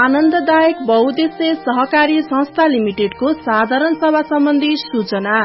आनन्ददायक बहुउद्देश्य सहकारी संस्था लिमिटेडको साधारण सभा सम्बन्धी सूचना।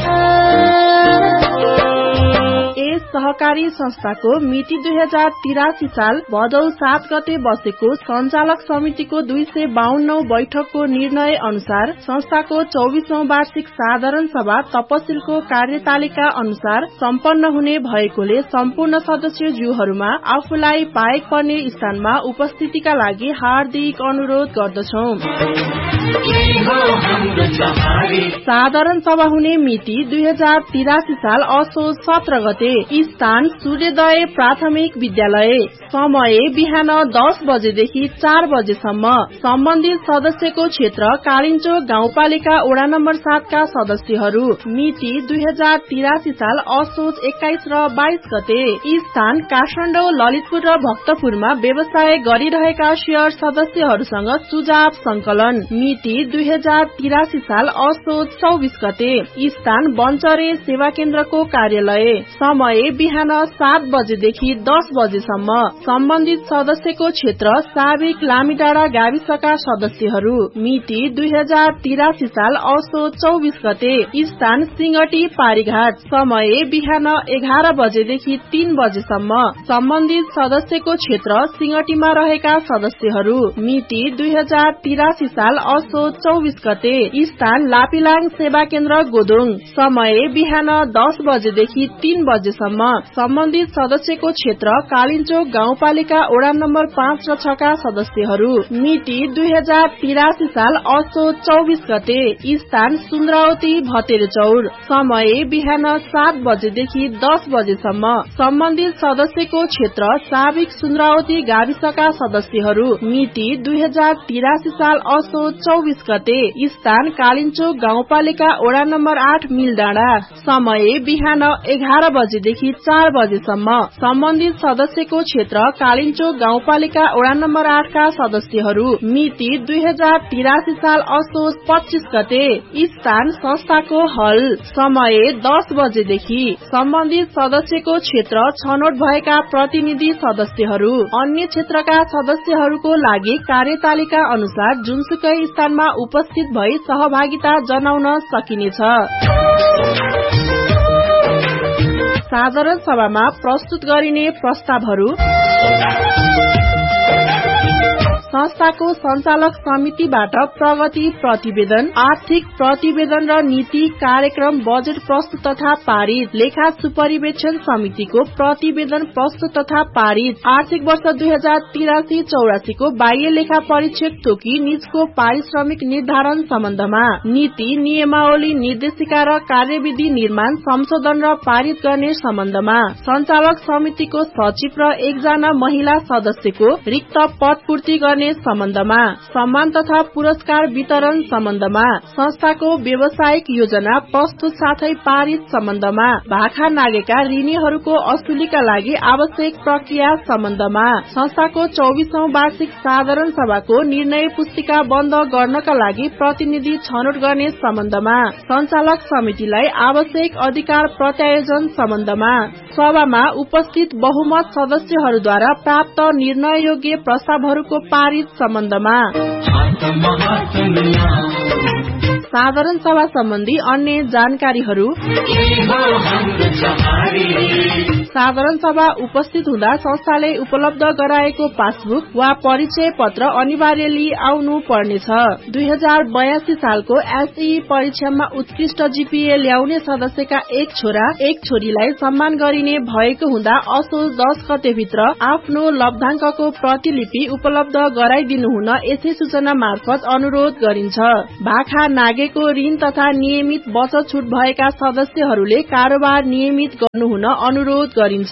यस सहकारी संस्थाको मिति 2083 साल भदौ 7 गते बसेको सञ्चालक समितिको 252 बैठकको निर्णय अनुसार संस्थाको 24औं वार्षिक साधारण सभा तपसिलको कार्यतालिका अनुसार सम्पन्न हुने भएकोले सम्पूर्ण सदस्यज्यूहरूमा आफूलाई पाएक पर्ने स्थानमा उपस्थितिका लागि हार्दिक अनुरोध गर्दछौ। साधारण सभा हुने मिति 2083 साल असोज 17 गते। स्थान सूर्योदय प्राथमिक विद्यालय। समय बिहान 10 बजेदेखि 4 बजेसम्म। सम्बन्धित सदस्यको क्षेत्र कालिन्चोक गाउँपालिका वडा नम्बर 7 का सदस्यहरू। मिति 2083 साल असोज 21 र 22 गते। स्थान काठमाडौँ, ललितपुर र भक्तपुरमा व्यवसाय गरिरहेका शेयर सदस्यहरूसँग सुझाव संकलन। मिति 2083 साल असोज 24 गते। स्थान बन्चरे सेवा केन्द्रको कार्यालय। समय बिहान 7 बजेदेखि 10 बजेसम्म। सम्बन्धित सदस्यको क्षेत्र साबिक लामीडाँडा गाविसका सदस्यहरू। मिति 2083 साल असोज 24 गते। स्थान सिंगटी पारीघाट। समय बिहान 11 बजेदेखि 3 बजेसम्म। सम्बन्धित सदस्यको क्षेत्र सिंगटीमा रहेका सदस्यहरू। मिति 2083 साल असोज 24 गते। स्थान लापिलाङ सेवा केन्द्र गोदोङ। समय बिहान 10 बजेदेखि 3 बजेसम्म। सम्बन्धित सदस्यको क्षेत्र कालिन्चोक गाउँपालिका वडा नम्बर 5 र 6 का सदस्यहरू। मिति 2083 साल असोज 24 गते। स्थान सुन्द्रावती भतेरचौर। समय बिहान 7 बजेदेखि 10 बजेसम्म। सम्बन्धित सदस्यको क्षेत्र साबिक सुन्द्रावती गाविसका सदस्यहरू। मिति 2083 साल असोज 24 गते। स्थान कालिन्चोक गाउँपालिका वडा नम्बर 8 मिलडाँडा। समय बिहान 11 बजेदेखि 4 बजेसम्म। सम्बन्धित सदस्यको क्षेत्र कालिन्चोक गाउँपालिका वडा नम्बर 8 का सदस्यहरू। मिति 2083 साल असोज 25 गते। स्थान संस्थाको हल। समय 10 बजेदेखि। सम्बन्धित सदस्यको क्षेत्र छनौट भएका प्रतिनिधि सदस्यहरू। अन्य क्षेत्रका सदस्यहरूको लागि कार्यतालिका अनुसार जुनसुकै स्थानमा उपस्थित भई सहभागिता जनाउन सकिनेछ। साधारण सभामा प्रस्तुत गरिने प्रस्तावहरू। संस्थाको सञ्चालक समितिबाट प्रगति प्रतिवेदन, आर्थिक प्रतिवेदन र नीति कार्यक्रम बजेट प्रस्तुत तथा पारित। लेखा सुपरिवेक्षण समितिको प्रतिवेदन प्रस्तुत तथा पारित। आर्थिक वर्ष 2083-84 को बाह्य लेखा परीक्षक तोकी निजको पारिश्रमिक निर्धारण सम्बन्धमा नीति नियमावली निर्देशिका र कार्यविधि निर्माण संशोधन र पारित गर्ने सम्बन्धमा सञ्चालक समितिको सचिव र 1 जना महिला सदस्यको रिक्त पद पूर्ति गर्ने सम्बन्धमा सम्मान तथा पुरस्कार वितरण सम्बन्धमा संस्थाको व्यावसायिक योजना प्रस्तुत साथै पारित सम्बन्धमा भाखा नागेका ऋणीहरूको असुलीका लागि आवश्यक प्रक्रिया सम्बन्धमा संस्थाको 24औं वार्षिक साधारण सभाको निर्णय पुस्तिका बन्द गर्नका लागि प्रतिनिधि छनौट गर्ने सम्बन्धमा सञ्चालक समितिलाई आवश्यक अधिकार प्रत्यायोजन सम्बन्धमा सभामा उपस्थित बहुमत सदस्यहरूद्वारा प्राप्त निर्णय योग्य प्रस्तावहरूको पारित सम्बन्धमा साधारण सभा सम्बन्धी अन्य जानकारीहरू। साधारण सभा उपस्थित हुँदा संस्थाले उपलब्ध गराएको पासबुक वा परिचय पत्र अनिवार्य लिई आउनु पर्नेछ। 2082 सालको एसई परीक्षामा उत्कृष्ट जीपीए ल्याउने सदस्यका 1 छोरा 1 छोरीलाई सम्मान गरिने भएको हुँदा असोज 10 गते भित्र आफ्नो लब्धाङ्कको प्रतिलिपि उपलब्ध गराइदिनु हुन यसै सूचना मार्फत अनुरोध गरिन्छ। भाखा नागेको ऋण तथा नियमित बचत छुट भएका सदस्यहरूले कारोबार नियमित गर्नुहुन अनुरोध गरिन्छ।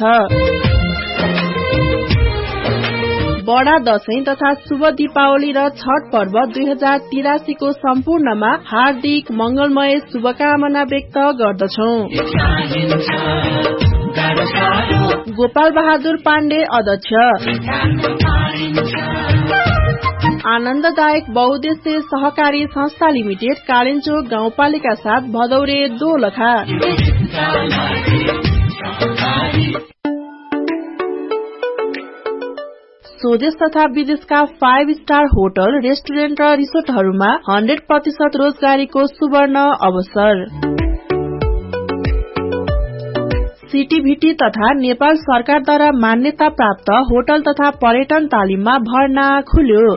बडा दशैं तथा शुभ दीपावली र छठ पर्व 2083 को सम्पूर्णमा हार्दिक मंगलमय शुभकामना व्यक्त गर्दछौं। गोपाल बहादुर पाण्डे अध्यक्ष। आनन्ददायक बहुउद्देश्य सहकारी संस्था लिमिटेड कालिन्चोक गाउँपालिका 7 भदौरे दोलखा। स्वदेश तथा विदेशका 5 स्टार होटल, रेस्टुरेन्ट र रिसोर्टहरूमा 100% रोजगारीको सुवर्ण अवसर। सीटीभीटी तथा नेपाल सरकारद्वारा मान्यता प्राप्त होटल तथा पर्यटन तालिममा भर्ना खुल्यो।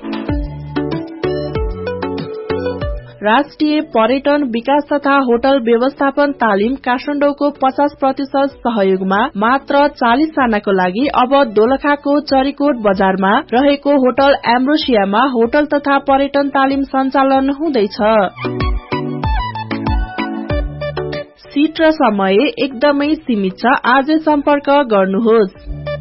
राष्ट्रिय पर्यटन विकास तथा होटल व्यवस्थापन तालिम काठमाडौँको 50% सहयोगमा मात्र 40 जनाको लागि अब दोलखाको चरीकोट बजारमा रहेको होटल एम्ब्रोसियामा होटल तथा पर्यटन तालिम सञ्चालन हुँदैछ। सीट र समय एकदमै सीमित छ, आजै सम्पर्क गर्नुहोस्।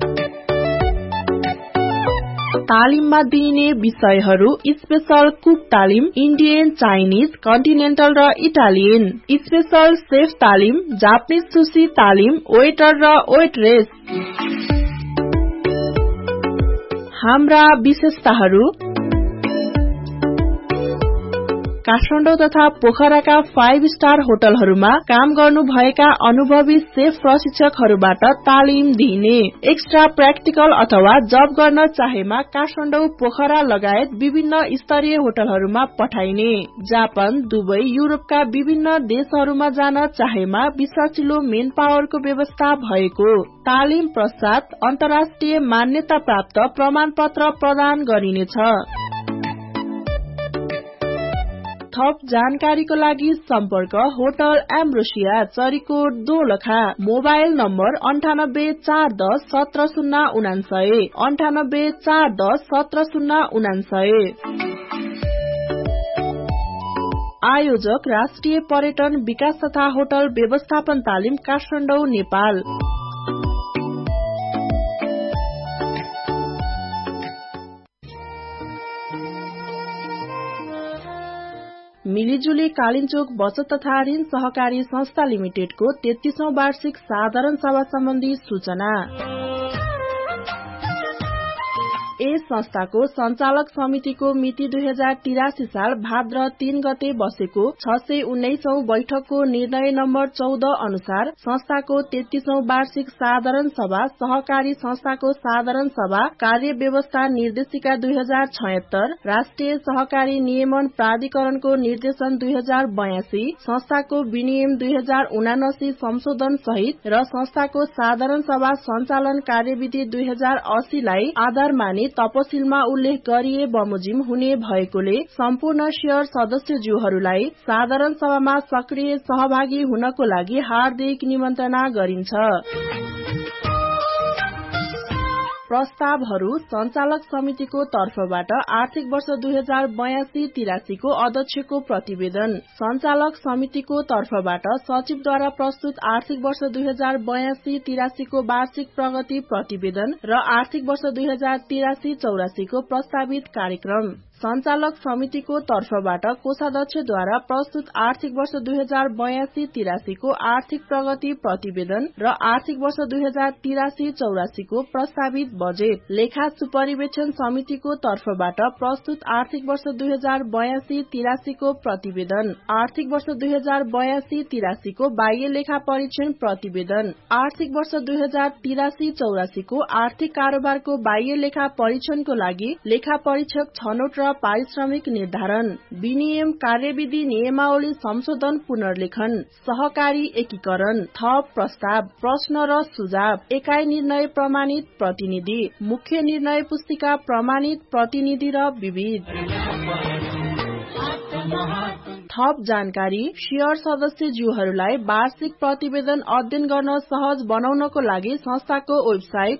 तालिममा दिइने विषयहरू स्पेशल कुक तालिम, इन्डियन, चाइनिज, कन्टिनेन्टल र इटालियन, स्पेशल सेफ तालिम, जापानिज सुशी तालिम, वेटर र वेटरेस। हाम्रा विशेषताहरू काठमाडौँ तथा पोखराका 5 स्टार होटलहरूमा काम गर्नुभएका अनुभवी सेफ प्रशिक्षकहरूबाट तालिम दिइने। एक्स्ट्रा प्र्याक्टिकल अथवा जब गर्न चाहेमा काठमाडौँ, पोखरा लगायत विभिन्न स्तरीय होटलहरूमा पठाइने। जापान, दुबई, युरोपका विभिन्न देशहरूमा जान चाहेमा विश्वासिलो मेन पावरको व्यवस्था भएको। तालिम पश्चात अन्तर्राष्ट्रिय मान्यता प्राप्त प्रमाणपत्र प्रदान गरिनेछ। थप जानकारीको लागि सम्पर्क hotel ambrosia, Charikot, Dolakha. Mobile number 9841017099 9841017099। आयोजक राष्ट्रिय पर्यटन विकास तथा होटल व्यवस्थापन तालिम काठमाडौँ, नेपाल। मिलिजुली कालिन्चोक बचत तथा ऋण सहकारी संस्था लिमिटेडको 33औं वार्षिक साधारण सभा सम्बन्धी सूचना। यस संस्थाको सञ्चालक समितिको मिति 2083 साल भाद्र 3 गते बसेको 619औं बैठकको निर्णय नम्बर 14 अनुसार संस्थाको 33औं वार्षिक साधारण सभा, सहकारी संस्थाको साधारण सभा, कार्य व्यवस्था निर्देशिका 2076, राष्ट्रिय सहकारी नियमन प्राधिकरणको निर्देशन 2082, संस्थाको विनियम 2079 संशोधन सहित र संस्थाको साधारण सभा सञ्चालन कार्यविधि 2080 लाई आधार मानि तपसिलमा उल्लेख गरिए बमोजिम हुने भएकोले सम्पूर्ण शेयर सदस्यज्यूहरूलाई साधारण सभामा सक्रिय सहभागी हुनको लागि हार्दिक निमन्त्रणा गरिन्छ। प्रस्तावहरू सञ्चालक समितिको तर्फबाट आर्थिक वर्ष 2082-83 को अध्यक्षको प्रतिवेदन, सञ्चालक समितिको तर्फबाट सचिवद्वारा प्रस्तुत आर्थिक वर्ष 2082-83 को वार्षिक प्रगति प्रतिवेदन र आर्थिक वर्ष 2083-84 को प्रस्तावित कार्यक्रम, सञ्चालक समितिको तर्फबाट कोषाध्यक्षद्वारा प्रस्तुत आर्थिक वर्ष 2082-83 को आर्थिक प्रगति प्रतिवेदन र आर्थिक वर्ष 2083-84 को प्रस्तावित बजेट, लेखा सुपरिवेक्षण समितिको तर्फबाट प्रस्तुत आर्थिक वर्ष 2082-83 को प्रतिवेदन, आर्थिक वर्ष 2082-83 को बाह्य लेखा परीक्षण प्रतिवेदन, आर्थिक वर्ष 2083-84 को आर्थिक कारोबारको बाह्य लेखा परीक्षणको लागि लेखा परीक्षक छनौट र पारिश्रमिक निर्धारण, विनियम कार्यविधि नियमावली संशोधन पुनर्लेखन, सहकारी एकीकरण, थप प्रस्ताव, प्रश्न र सुझाव, एकाइ निर्णय प्रमाणित प्रतिनिधि, मुख्य निर्णय पुस्तिका प्रमाणित प्रतिनिधि र विविध। थप जानकारी शेयर सदस्यज्यूहरूलाई वार्षिक प्रतिवेदन अध्ययन गर्न सहज बनाउनको लागि संस्थाको website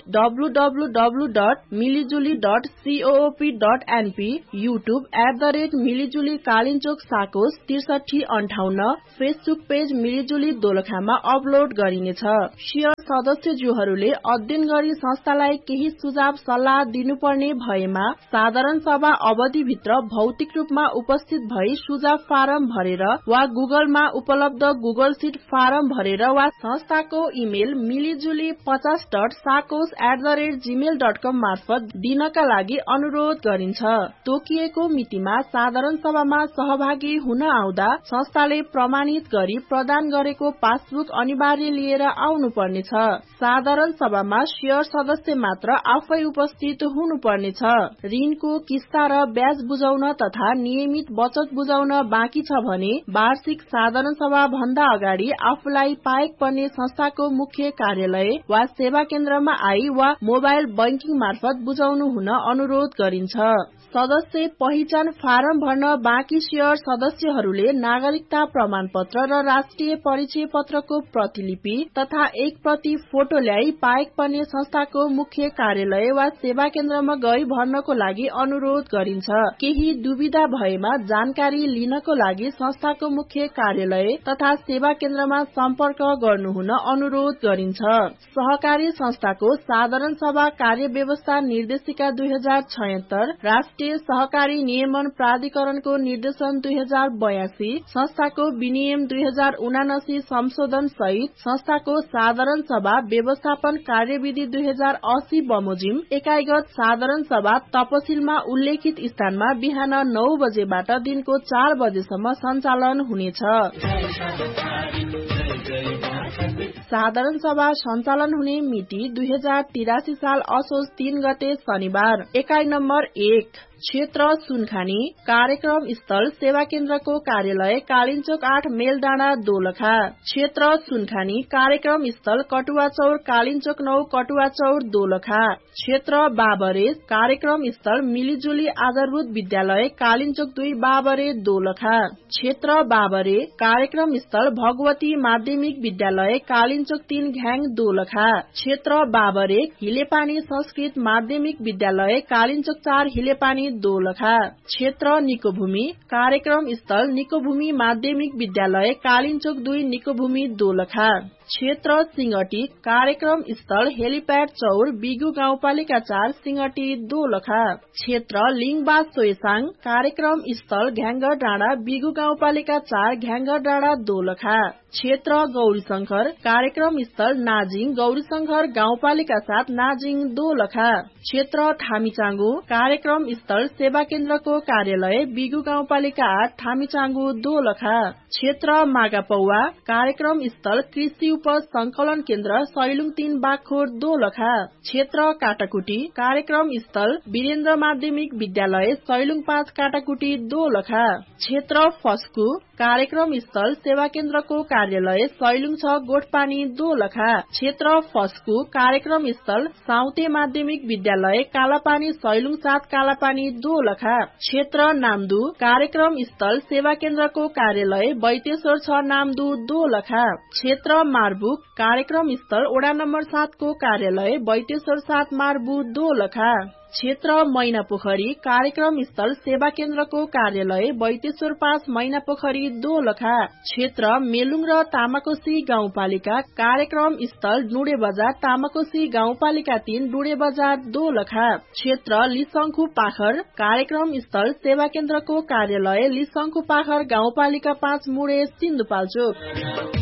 www.milijuli.coop.np, YouTube @मिलिजुली Kalinchowk साकोस 6358, Facebook page मिलिजुली दोलखामा upload गरिनेछ। शेयर सदस्यज्यूहरूले अध्ययन गरी संस्थालाई केही सुझाव सल्लाह दिनुपर्ने भएमा साधारण सभा अवधिभित्र भौतिक रूपमा उपस्थित भई सुझाव फारम भरेर वा गुगलमा उपलब्ध गुगल सीट फारम भरेर वा संस्थाको इमेल milijuli50.sakos@gmail.com मार्फत दिनका लागि अनुरोध गरिन्छ। तोकिएको मितिमा साधारण सभामा सहभागी हुन आउँदा संस्थाले प्रमाणित गरी प्रदान गरेको पासबुक अनिवार्य लिएर आउनुपर्नेछ। साधारण सभामा शेयर सदस्य मात्र आफै उपस्थित हुनुपर्नेछ। ऋणको किस्ता र ब्याज बुझाउन तथा नियमित बचत बुझाउन बाँकी छ भने वार्षिक साधारण सभा भन्दा अगाडि आफूलाई पाएक पर्ने संस्थाको मुख्य कार्यालय वा सेवा केन्द्रमा आई वा मोबाइल बैंकिङ मार्फत बुझाउनु हुन अनुरोध गरिन्छ। सदस्य पहिचान फारम भर्न बाँकी शेयर सदस्यहरूले नागरिकता प्रमाण पत्र र राष्ट्रिय परिचय पत्रको प्रतिलिपि तथा एक प्रति फोटो ल्याई पाएक पर्ने संस्थाको मुख्य कार्यालय वा सेवा केन्द्रमा गई भर्नको लागि अनुरोध गरिन्छ। केही दुविधा भएमा जानकारी लिनको लागि संस्थाको मुख्य कार्यालय तथा सेवा केन्द्रमा सम्पर्क गर्नुहुन अनुरोध गरिन्छ। सहकारी संस्थाको साधारण सभा कार्य व्यवस्था निर्देशिका 2076, राष्ट्रिय सहकारी नियमन प्राधिकरणको निर्देशन 2082, संस्थाको विनियम 2079 संशोधन सहित संस्थाको साधारण सभा व्यवस्थापन कार्यविधि 2080 बमोजिम एकाइगत साधारण सभा तपसिलमा उल्लेखित स्थानमा बिहान 9 बजेबाट दिनको 4 बजेसम्म सञ्चालन हुनेछ। साधारण सभा सञ्चालन हुने मिति 2083 साल असोज 3 गते शनिबार। एकाइ नम्बर 1 क्षेत्र सुनखानी कार्यक्रम स्थल सेवा केन्द्रको कार्यालय कालिन्चोक 8 मेलडाँडा दोलखा। क्षेत्र सुनखानी कार्यक्रम स्थल कटुवा चौर कालिन्चोक 9 कटुवा चौर दोलखा। क्षेत्र बाबरे कार्यक्रम स्थल मिलिजुली आधारभूत विद्यालय कालिन्चोक 2 बाबरे दोलखा। क्षेत्र बाबरे कार्यक्रम स्थल भगवती माध्यमिक विद्यालय कालिन्चोक 3 घ्याङ दोलखा। क्षेत्र बाबरे हिलेपानी संस्कृत माध्यमिक विद्यालय कालिन्चोक 4 हिलेपानी दोलखा। क्षेत्र निकोभूमि कार्यक्रम स्थल निकोभूमि माध्यमिक विद्यालय कालिन्चोक 2 निकोभूमि दोलखा। क्षेत्र सिंगटी कार्यक्रम स्थल हेलिप्याड चौर बिगु गाउँपालिका 4 सिंगटी दोलखा। क्षेत्र लिङबा सोयसाङ कार्यक्रम स्थल घ्याङ्गर डाँडा बिगु गाउँपालिका 4 घ्याङ्गर डाँडा दोलखा। क्षेत्र गौरीशंकर कार्यक्रम स्थल नाजिङ गौरीशंकर गाउँपालिका 7 नाजिङ दोलखा। क्षेत्र थामीचाङ्गु कार्यक्रम स्थल सेवा केन्द्रको कार्यालय बिगु गाउँपालिका 8 थामीचाङ्गु दोलखा। क्षेत्र मागापौवा कार्यक्रम स्थल कृषि उपज संकलन केन्द्र सैलुङ 3 बागखोर दोलखा। क्षेत्र काटाकुटी कार्यक्रम स्थल वीरेन्द्र माध्यमिक विद्यालय सैलुङ 5 काटाकुटी दोलखा। क्षेत्र फस्कु कार्यक्रम स्थल सेवा केन्द्रको कार्यालय सैलुङ 6 गोठपानी दोलखा। क्षेत्र फस्कु कार्यक्रम स्थल साउते माध्यमिक विद्यालय कालापानी सैलुङ 7 कालापानी दोलखा। क्षेत्र नामदु कार्यक्रम स्थल सेवा केन्द्रको कार्यालय बैतेश्वर 6 नामदु दोलखा। क्षेत्र मार्बुक कार्यक्रम स्थल वडा नम्बर 7 को कार्यालय बैतेश्वर 7 मार्बु दोलखा। क्षेत्र मैनापोखरी कार्यक्रम स्थल सेवा केन्द्रको कार्यालय बैतेश्वर 5 मैनापोखरी दोलखा। क्षेत्र मेलुङ र तामाकोसी गाउँपालिका कार्यक्रम स्थल डुडे बजार तामाकोसी गाउँपालिका 3 डुडे बजार दोलखा। क्षेत्र लिसंखु पाखर कार्यक्रम स्थल सेवा केन्द्रको कार्यालय लिसंखु पाखर गाउँपालिका 5 मुडे सिन्धुपाल्चोक।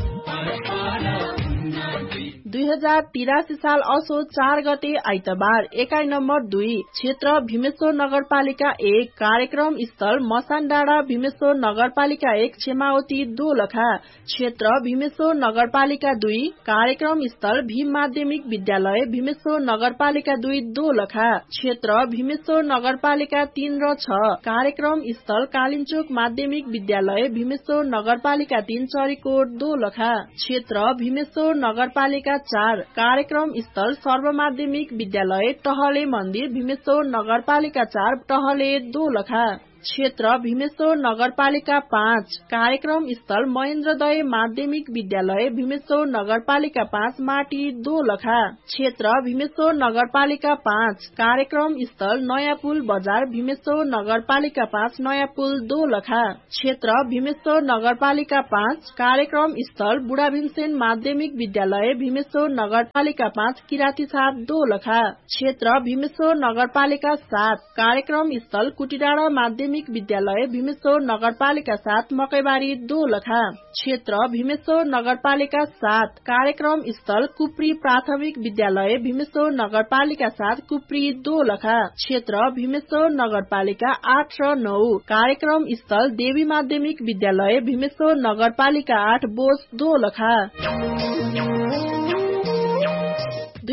2083 साल असोज 4 गते आइतबार। एकाइ नम्बर 2 क्षेत्र भीमेश्वर नगरपालिका 1 कार्यक्रम स्थल मसान डाँडा भीमेश्वर नगरपालिका 1 छेमावती दोलखा। क्षेत्र भीमेश्वर नगरपालिका 2 कार्यक्रम स्थल भीम माध्यमिक विद्यालय भीमेश्वर नगरपालिका 2 दोलखा। क्षेत्र भीमेश्वर नगरपालिका 3 र 6 कार्यक्रम स्थल कालिन्चोक माध्यमिक विद्यालय भीमेश्वर नगरपालिका 3 चरीकोट दोलखा। क्षेत्र भीमेश्वर नगरपालिका 4 कार्यक्रम स्थल सर्वमाध्यमिक विद्यालय टहले मन्दिर भीमेश्वर नगरपालिका 4 टहले दोलखा। क्षेत्र भीमेश्वर नगरपालिका 5 कार्यक्रम स्थल महेन्द्रदय माध्यमिक विद्यालय भीमेश्वर नगरपालिका 5 माटी दोलखा। क्षेत्र भीमेश्वर नगरपालिका 5 कार्यक्रम स्थल नयाँ पुल बजार भीमेश्वर नगरपालिका 5 नयाँ पुल दोलखा। क्षेत्र भीमेश्वर नगरपालिका 5 कार्यक्रम स्थल बुढा भीमसेन माध्यमिक विद्यालय भीमेश्वर नगरपालिका 5 किराती छाप दोलखा। क्षेत्र भीमेश्वर नगरपालिका 7 कार्यक्रम स्थल कुटिडाँडा माध्यमिक विद्यालय भीमेश्वर नगरपालिका 7 मकैबारी दोलखा। क्षेत्र भीमेश्वर नगरपालिका 7 कार्यक्रम स्थल कुप्री प्राथमिक विद्यालय भीमेश्वर नगरपालिका 7 कुप्री दोलखा। क्षेत्र भीमेश्वर नगरपालिका 8 र 9 कार्यक्रम स्थल देवी माध्यमिक विद्यालय भीमेश्वर नगरपालिका 8 बोस दोलखा।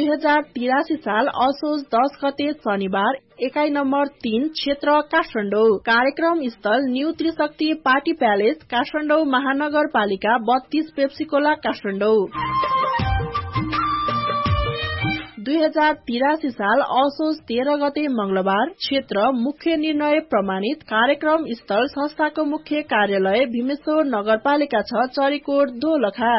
2083 साल असोज 10 गते शनिबार एकाइ नम्बर 3 क्षेत्र काठमाडौँ। कार्यक्रम स्थल न्यू त्रिशक्ति पार्टी प्यालेस काठमाडौँ महानगरपालिका 32 पेप्सीकोला काठमाडौँ। 2083 साल असोज 13 गते मंगलबार क्षेत्र मुख्य निर्णय प्रमाणित। कार्यक्रम स्थल संस्थाको मुख्य कार्यालय भीमेश्वर नगरपालिका 6 चरीकोट दोलखा।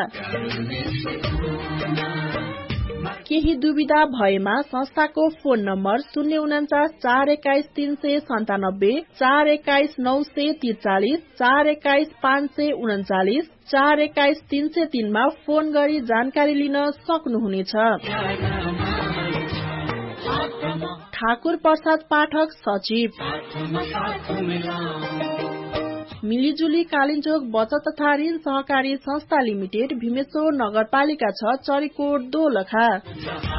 केही दुविधा भएमा संस्थाको फोन नम्बर 049 421 397, 421 943, 421 539, 421 303 मा फोन गरी जानकारी लिन सक्नुहुनेछ। ठाकुर प्रसाद पाठक सचिव। मिलिजुली कालिन्चोक बचत तथा ऋण सहकारी संस्था लिमिटेड भीमेश्वर नगरपालिका 6 चरीकोट दोलखा।